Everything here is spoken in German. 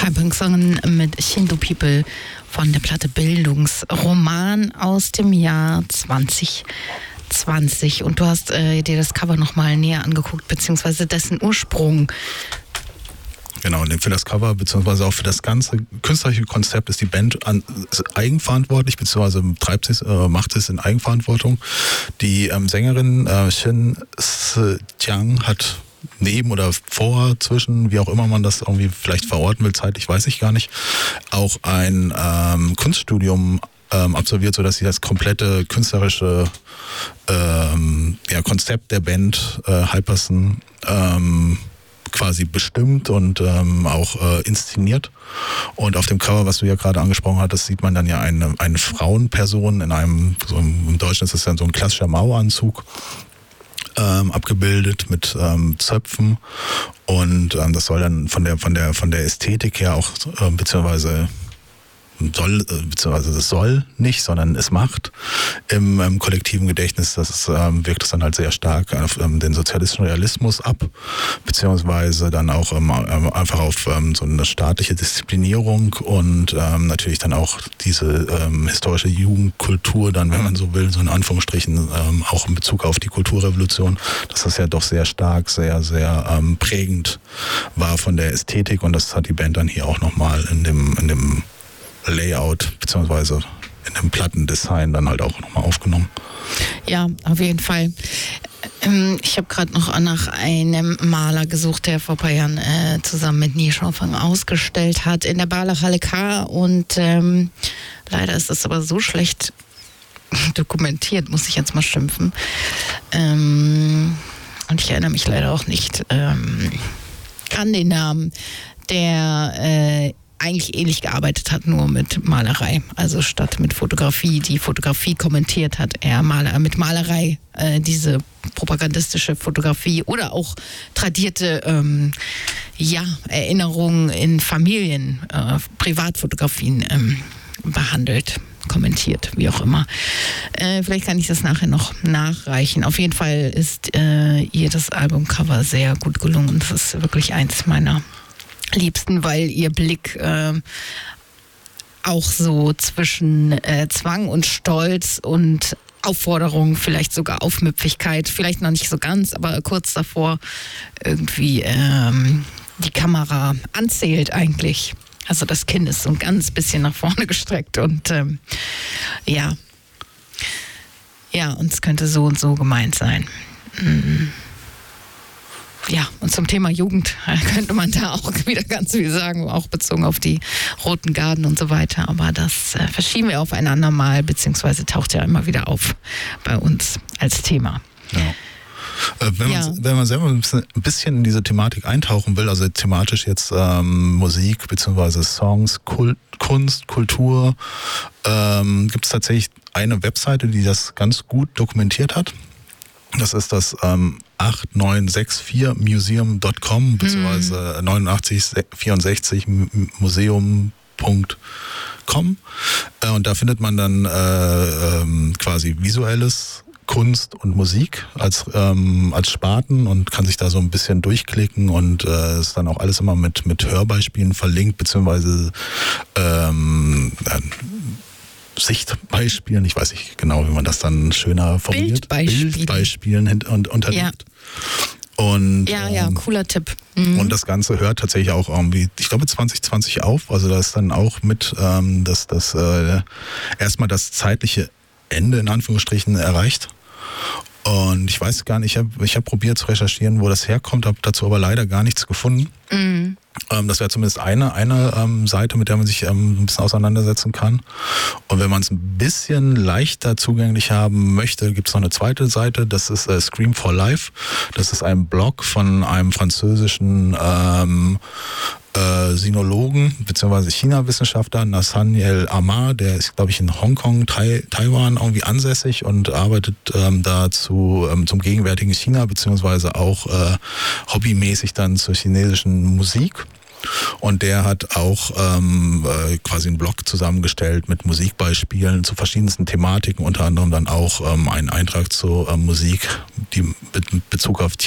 Song mit Hindu People von der Platte Bildungsroman aus dem Jahr 2020. Und du hast dir das Cover nochmal näher angeguckt, beziehungsweise dessen Ursprung. Genau, und für das Cover, beziehungsweise auch für das ganze künstlerische Konzept ist die Band eigenverantwortlich, beziehungsweise macht es in Eigenverantwortung. Die Sängerin Shin Se-Jiang hat neben oder vor, zwischen, wie auch immer man das irgendwie vielleicht verorten will, zeitlich weiß ich gar nicht, auch ein Kunststudium absolviert, sodass sie das komplette künstlerische Konzept der Band Hyperson quasi bestimmt und auch inszeniert. Und auf dem Cover, was du ja gerade angesprochen hattest, sieht man dann ja eine Frauenperson in einem, so im Deutschen ist das dann so ein klassischer Maueranzug, abgebildet mit Zöpfen, und das soll dann von der Ästhetik her auch beziehungsweise das soll nicht, sondern es macht im kollektiven Gedächtnis, wirkt es dann halt sehr stark auf den sozialistischen Realismus ab, beziehungsweise dann auch einfach auf so eine staatliche Disziplinierung und natürlich dann auch diese historische Jugendkultur dann, wenn man so will, so in Anführungsstrichen, auch in Bezug auf die Kulturrevolution, dass das ja doch sehr stark, sehr, sehr prägend war von der Ästhetik, und das hat die Band dann hier auch nochmal in dem Layout beziehungsweise in dem Plattendesign dann halt auch nochmal aufgenommen. Ja, auf jeden Fall. Ich habe gerade noch nach einem Maler gesucht, der vor ein paar Jahren zusammen mit Nils Schorfang ausgestellt hat in der Balachhalle K, und leider ist das aber so schlecht dokumentiert, muss ich jetzt mal schimpfen. Und ich erinnere mich leider auch nicht an den Namen, der eigentlich ähnlich gearbeitet hat, nur mit Malerei. Also statt mit Fotografie, die Fotografie kommentiert hat, er mit Malerei diese propagandistische Fotografie oder auch tradierte Erinnerungen in Familien, Privatfotografien behandelt, kommentiert, wie auch immer. Vielleicht kann ich das nachher noch nachreichen. Auf jeden Fall ist ihr das Albumcover sehr gut gelungen. Das ist wirklich eins meiner Liebsten, weil ihr Blick auch so zwischen Zwang und Stolz und Aufforderung, vielleicht sogar Aufmüpfigkeit, vielleicht noch nicht so ganz, aber kurz davor irgendwie die Kamera anzählt eigentlich. Also das Kinn ist so ein ganz bisschen nach vorne gestreckt, und und es könnte so und so gemeint sein. Ja, und zum Thema Jugend könnte man da auch wieder ganz viel sagen, auch bezogen auf die Roten Garden und so weiter. Aber das verschieben wir auf ein andermal, beziehungsweise taucht ja immer wieder auf bei uns als Thema. Ja. Wenn man selber ein bisschen in diese Thematik eintauchen will, also thematisch jetzt Musik beziehungsweise Songs, Kunst, Kultur, gibt es tatsächlich eine Webseite, die das ganz gut dokumentiert hat. Das ist das 8964museum.com beziehungsweise 8964museum.com, und da findet man dann quasi visuelles Kunst und Musik als Sparten und kann sich da so ein bisschen durchklicken, und ist dann auch alles immer mit Hörbeispielen verlinkt, beziehungsweise Sichtbeispielen, ich weiß nicht genau, wie man das dann schöner formuliert. Bildbeispielen unterlegt. Ja. Und, cooler Tipp. Und das Ganze hört tatsächlich auch irgendwie, ich glaube 2020 auf, also da ist dann auch mit erstmal das zeitliche Ende in Anführungsstrichen erreicht. Und ich weiß gar nicht, ich hab probiert zu recherchieren, wo das herkommt, habe dazu aber leider gar nichts gefunden. Mhm. Das wäre zumindest eine Seite, mit der man sich ein bisschen auseinandersetzen kann. Und wenn man es ein bisschen leichter zugänglich haben möchte, gibt es noch eine zweite Seite, das ist Scream for Life. Das ist ein Blog von einem französischen Sinologen bzw. China-Wissenschaftler, Nathaniel Amar, der ist, glaube ich, in Hongkong, Taiwan irgendwie ansässig und arbeitet zum gegenwärtigen China, beziehungsweise auch hobbymäßig dann zur chinesischen Musik. Und der hat auch quasi einen Blog zusammengestellt mit Musikbeispielen zu verschiedensten Thematiken, unter anderem dann auch einen Eintrag zur Musik, die mit Bezug auf